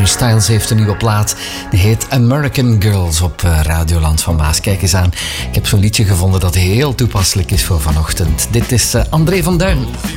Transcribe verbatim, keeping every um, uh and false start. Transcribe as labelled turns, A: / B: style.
A: Styles heeft een nieuwe plaat. Die heet American Girls op Radioland van Maas. Kijk eens aan. Ik heb zo'n liedje gevonden dat heel toepasselijk is voor vanochtend. Dit is André van Duin.